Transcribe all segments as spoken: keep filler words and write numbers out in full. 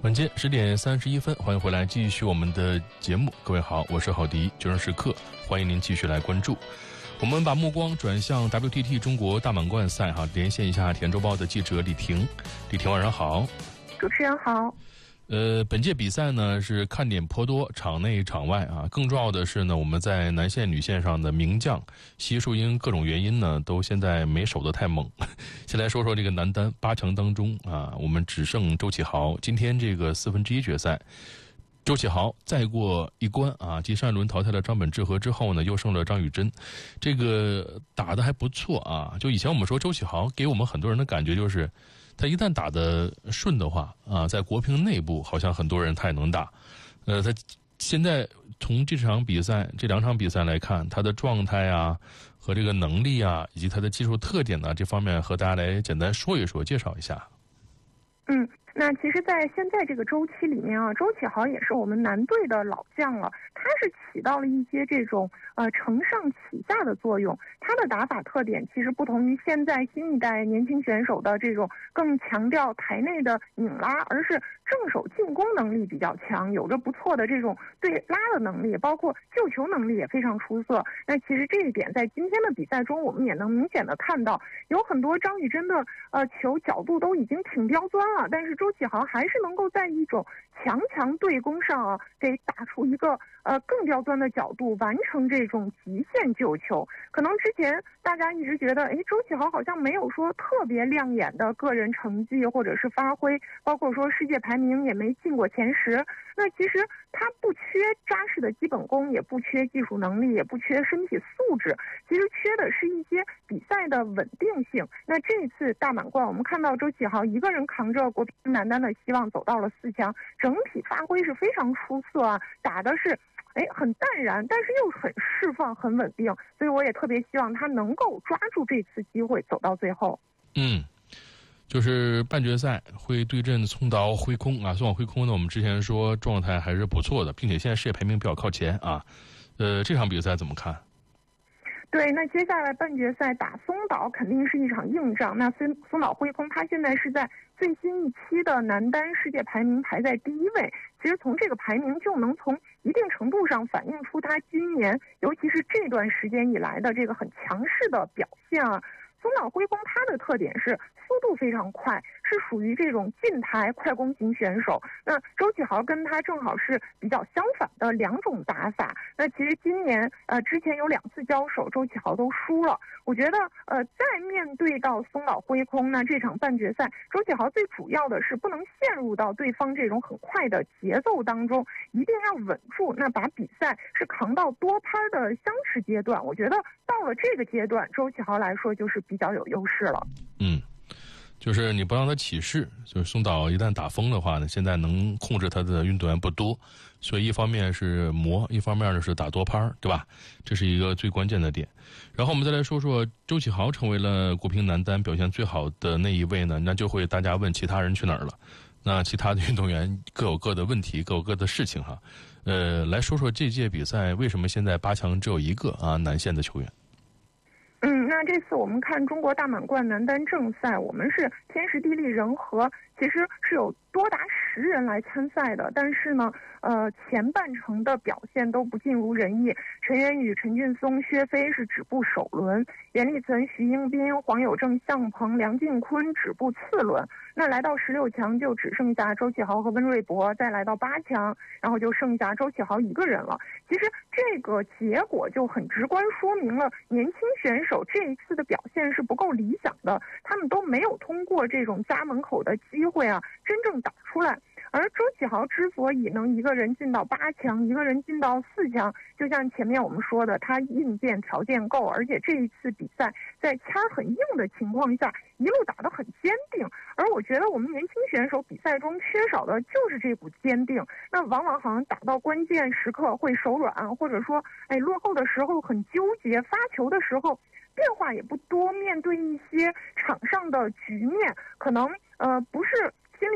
晚间十点三十一分，欢迎回来，继续我们的节目。各位好，我是郝迪，就生时刻，欢迎您继续来关注。我们把目光转向 W T T 中国大满贯赛哈，连线一下《田周报》的记者李婷。李婷晚上好。 主持人好。 呃，本届比赛呢是看点颇多，场内场外啊。更重要的是呢，我们在男线、女线上的名将，悉数因各种原因呢，都现在没守得太猛。先来说说这个男单八强当中啊，我们只剩周启豪。今天这个四分之一决赛，周启豪再过一关啊，继上一轮淘汰了张本智和之后呢，又胜了张雨铮，这个打得还不错啊。就以前我们说周启豪给我们很多人的感觉就是，他一旦打得顺的话啊，在国乒内部好像很多人他也能打。呃，他现在从这场比赛、这两场比赛来看，他的状态啊和这个能力啊，以及他的技术特点呢，这方面和大家来简单说一说，介绍一下。 嗯。那其实在现在这个周期里面啊，周启豪也是我们男队的老将了，他是起到了一些这种呃承上启下的作用。他的打法特点其实不同于现在新一代年轻选手的这种更强调台内的拧拉，而是正手进攻能力比较强，有着不错的这种对拉的能力，包括救球能力也非常出色。那其实这一点在今天的比赛中我们也能明显的看到，有很多张雨铮的呃球角度都已经挺刁钻了，但是周启豪还是能够在一种强强对攻上啊，给打出一个呃更刁钻的角度，完成这种极限救球。可能之前大家一直觉得，哎，周启豪好像没有说特别亮眼的个人成绩或者是发挥，包括说世界排名也没进过前十。那其实他不缺扎实的基本功，也不缺技术能力，也不缺身体素质，其实缺的是一些比赛的稳定性。那这一次大满贯，我们看到周启豪一个人扛着国乒男单的希望走到了四强，整体发挥是非常出色啊，打的是哎，很淡然，但是又很释放，很稳定，所以我也特别希望他能够抓住这次机会走到最后。 嗯，就是半决赛会对阵松岛辉空啊，松岛辉空呢，我们之前说状态还是不错的，并且现在世界排名比较靠前啊。呃，这场比赛怎么看？ 对，那接下来半决赛打松岛肯定是一场硬仗。那松松岛辉空他现在是在最新一期的男单世界排名排在第一位，其实从这个排名就能从一定程度上反映出他今年尤其是这段时间以来的这个很强势的表现啊。松岛辉空他的特点是速度非常快，是属于这种近台快攻型选手。那周启豪跟他正好是比较相反的两种打法。那其实今年呃之前有两次交手，周启豪都输了。我觉得呃在面对到松岛辉空呢这场半决赛，周启豪最主要的是不能陷入到对方这种很快的节奏当中，一定要稳住，那把比赛是扛到多拍的相持阶段。我觉得到了这个阶段，周启豪来说就是比较有优势了。 嗯，就是你不让他起势，就是松岛一旦打疯的话呢，现在能控制他的运动员不多，所以一方面是磨，一方面呢是打多拍，对吧？这是一个最关键的点。然后我们再来说说周启豪成为了国乒男单表现最好的那一位呢，那就会大家问其他人去哪儿了。那其他的运动员各有各的问题，各有各的事情哈。呃，来说说这届比赛为什么现在八强只有一个啊男线的球员？ 嗯，那这次我们看中国大满贯男单正赛，我们是天时地利人和，其实是有多达十人来参赛的，但是呢，呃，前半程的表现都不尽如人意。陈元宇、陈俊松、薛飞是止步首轮，袁立岑、徐英斌、黄有正、向鹏、梁靖昆止步次轮。那来到十六强就只剩下周启豪和温瑞博，再来到八强，然后就剩下周启豪一个人了。其实这个结果就很直观说明了年轻选手这一次的表现是不够理想的，他们都没有通过这种家门口的机会啊真正打出来。而周启豪之所以能一个人进到八强，一个人进到四强，就像前面我们说的，他硬件条件够，而且这一次比赛在签儿很硬的情况下，一路打得很坚定。而我觉得我们年轻选手比赛中缺少的就是这股坚定，那往往好像打到关键时刻会手软，或者说，哎，落后的时候很纠结，发球的时候变化也不多，面对一些场上的局面，可能呃不是心里有数，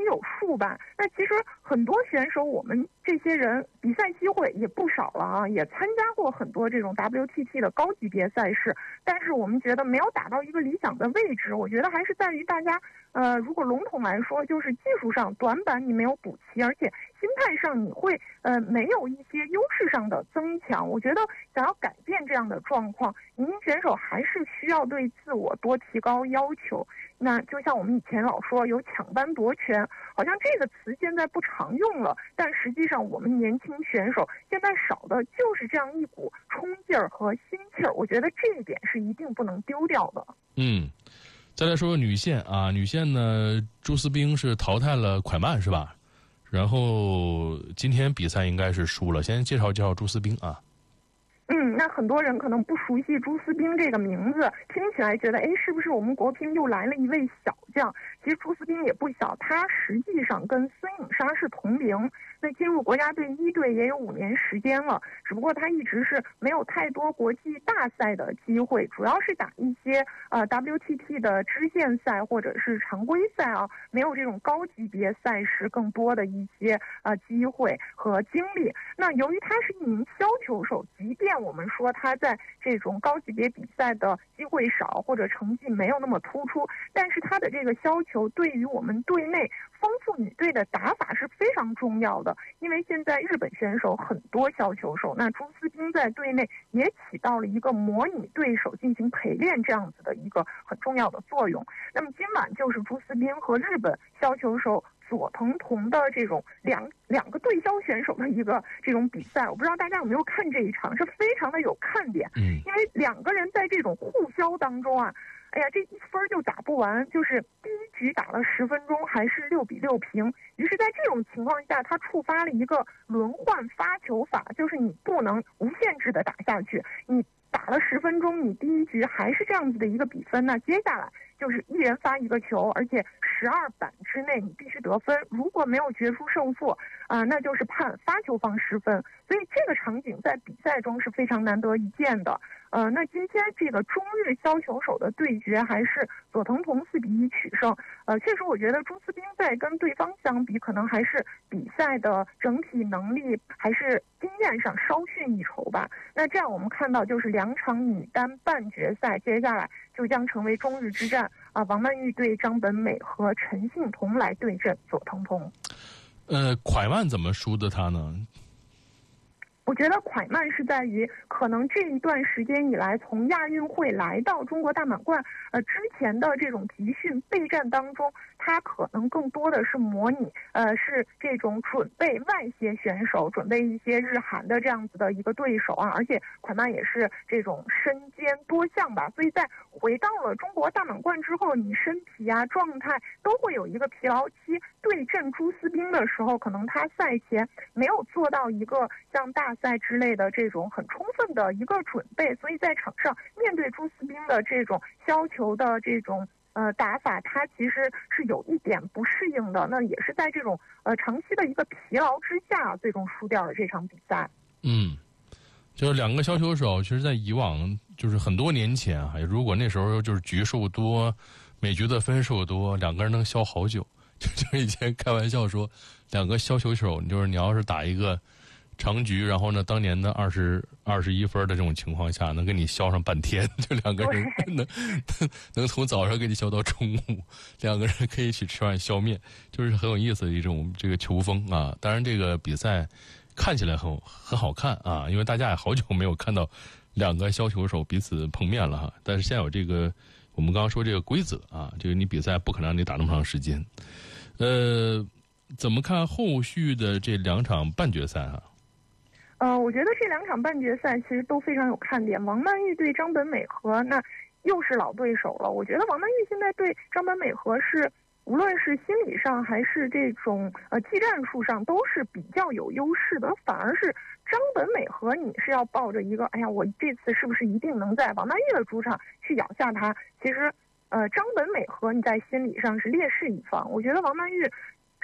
数吧。那其实很多选手，我们这些人比赛机会也不少了啊，也参加过很多这种 W T T 的高级别赛事，但是我们觉得没有打到一个理想的位置。我觉得还是在于大家，呃，如果笼统来说，就是技术上短板你没有补齐，而且心态上你会呃没有一些优势上的增强。我觉得想要改变这样的状况，年轻选手还是需要对自我多提高要求。那就像我们以前老说有抢班夺权，好像这个词现在不常用了，但实际上我们年轻选手现在少的就是这样一股冲劲儿和心气儿，我觉得这一点是一定不能丢掉的。 嗯，再来说说女线啊，女线呢，朱思冰是淘汰了蒯曼是吧？然后今天比赛应该是输了，先介绍介绍朱思冰啊。 嗯，那很多人可能不熟悉朱思冰这个名字，听起来觉得，哎，是不是我们国乒又来了一位小将？其实朱思冰也不小，他实际上跟孙颖莎是同龄，那进入国家队一队也有五年时间了，只不过他一直是没有太多国际大赛的机会，主要是打一些呃 W T T 的支线赛或者是常规赛啊，没有这种高级别赛事更多的一些呃机会和经历。那由于他是一名削球手，即便我们说他在这种高级别比赛的机会少或者成绩没有那么突出，但是他的这个削球对于我们队内丰富女队的打法是非常重要的。因为现在日本选手很多削球手，那朱思冰在队内也起到了一个模拟对手进行陪练这样子的一个很重要的作用。那么今晚就是朱思冰和日本削球手佐藤瞳的这种两两个对削选手的一个这种比赛，我不知道大家有没有看这一场，是非常的有看点。 嗯， 因为两个人在这种互削当中啊，哎呀，这一分就打不完，就是第一局打了十分钟还是六比六平。于是，在这种情况下，他触发了一个轮换发球法，就是你不能无限制的打下去，你打了十分钟，你第一局还是这样子的一个比分，那接下来就是一人发一个球，而且十二板之内你必须得分，如果没有决出胜负啊、呃，那就是判发球方失分。所以这个场景在比赛中是非常难得一见的。呃，那今天这个中日削球手的对决还是佐藤瞳四比一取胜。呃，确实我觉得朱思冰在跟对方相比，可能还是比赛的整体能力还是经验上稍逊一筹吧。那这样我们看到就是两场女单半决赛，接下来就将成为中日之战啊、呃，王曼玉对张本美和陈幸同来对阵佐藤瞳。 呃，蒯曼怎么输的他呢？ 我觉得蒯曼是在于，可能这一段时间以来，从亚运会来到中国大满贯，呃，之前的这种集训备战当中，他可能更多的是模拟，呃，是这种准备外协选手，准备一些日韩的这样子的一个对手啊。而且蒯曼也是这种身兼多项吧，所以在回到了中国大满贯之后，你身体啊状态都会有一个疲劳期。对阵朱思冰的时候，可能他赛前没有做到一个像大赛之类的这种很充分的一个准备，所以在场上面对朱思冰的这种削球的这种呃打法，他其实是有一点不适应的。那也是在这种呃长期的一个疲劳之下，最终输掉了这场比赛。 嗯，就是两个削球手，其实在以往就是很多年前啊，如果那时候就是局数多，每局的分数多，两个人能削好久。就就以前开玩笑说，两个削球手，就是你要是打一个长局，然后呢，当年的二十二十一分的这种情况下，能给你削上半天，就两个人能能从早上给你削到中午，两个人可以一起吃饭削面，就是很有意思的一种这个球风啊。当然，这个比赛看起来很很好看啊，因为大家也好久没有看到两个削球手彼此碰面了哈。但是现在有这个我们刚刚说这个规则啊，这个你比赛不可能让你打那么长时间。呃，怎么看后续的这两场半决赛啊？ 呃，我觉得这两场半决赛其实都非常有看点。王曼玉对张本美和，那又是老对手了。我觉得王曼玉现在对张本美和是，无论是心理上还是这种呃技战术上，都是比较有优势的。反而是张本美和，你是要抱着一个，哎呀，我这次是不是一定能在王曼玉的主场去咬下她？其实。呃，张本美和你在心理上是劣势一方，我觉得王曼玉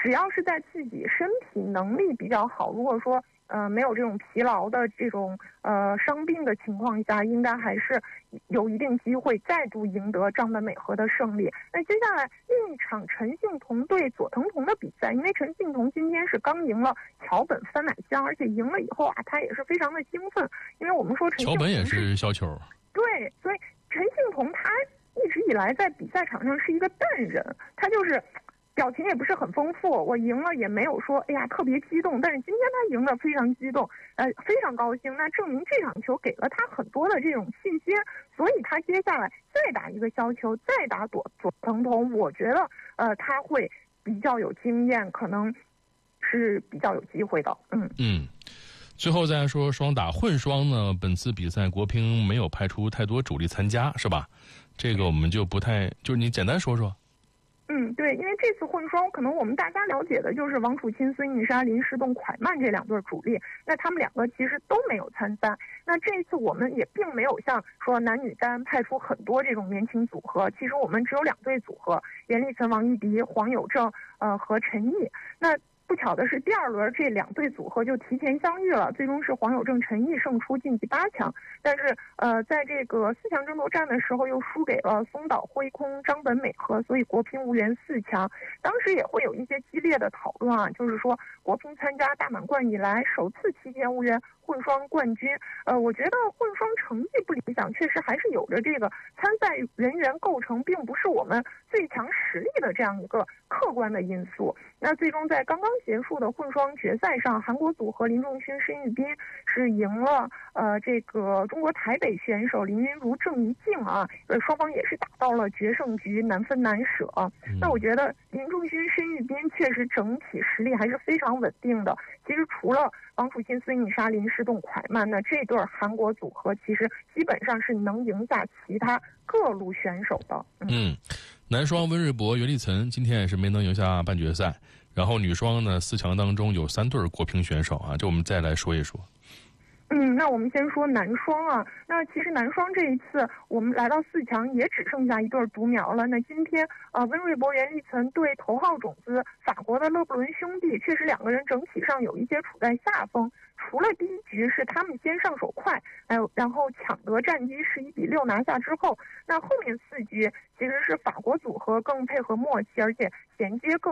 只要是在自己身体能力比较好，如果说呃没有这种疲劳的这种呃伤病的情况下，应该还是有一定机会再度赢得张本美和的胜利。那接下来另一场陈幸同对佐藤瞳的比赛，因为陈幸同今天是刚赢了桥本番乃香，而且赢了以后啊，他也是非常的兴奋，因为我们说陈幸同桥本也是小球， 对，所以陈幸同他一直以来在比赛场上是一个淡人，他就是表情也不是很丰富，我赢了也没有说哎呀特别激动，但是今天他赢了非常激动，呃非常高兴，那证明这场球给了他很多的这种信心，所以他接下来再打一个削球，再打佐佐藤瞳，我觉得呃他会比较有经验，可能是比较有机会的。嗯嗯。最后再说双打混双呢，本次比赛国乒没有派出太多主力参加，是吧？这个我们就不太，就是你简单说说。 嗯，对，因为这次混双，可能我们大家了解的就是王楚钦、孙颖莎、林诗栋、蒯曼这两对主力，那他们两个其实都没有参赛。那这一次我们也并没有像说男女单派出很多这种年轻组合，其实我们只有两对组合，袁立岑、王艺迪、黄有正呃和陈毅。那不巧的是，第二轮这两对组合就提前相遇了，最终是黄有正、陈毅胜出晋级八强。但是，呃，在这个四强争夺战的时候，又输给了松岛辉空、张本美和，所以国乒无缘四强。当时也会有一些激烈的讨论啊，就是说国乒参加大满贯以来首次提前无缘混双冠军。呃，我觉得混双成绩不理想，确实还是有着这个参赛人员构成并不是我们最强实力的这样一个客观的因素。那最终在刚刚结束的混双决赛上，韩国组合林仲勋、申玉斌是赢了呃这个中国台北选手林昀儒、郑怡静啊，呃双方也是打到了决胜局，难分难舍。 嗯、 那我觉得林仲勋、申玉斌确实整体实力还是非常稳定的。其实除了王楚钦、孙颖莎、林诗栋、蒯曼，那这对韩国组合其实基本上是能赢下其他各路选手的。嗯。 嗯男双温瑞博、袁立岑今天也是没能赢下半决赛，然后女双呢四强当中有三对国乒选手啊，这我们再来说一说。 嗯，那我们先说男双啊。那其实男双这一次我们来到四强也只剩下一对独苗了。那今天呃，温瑞博、袁立岑对头号种子法国的勒布伦兄弟，确实两个人整体上有一些处在下风。除了第一局是他们先上手快，还有然后抢得战机十一比六拿下之后，那后面四局其实是法国组合更配合默契，而且衔接更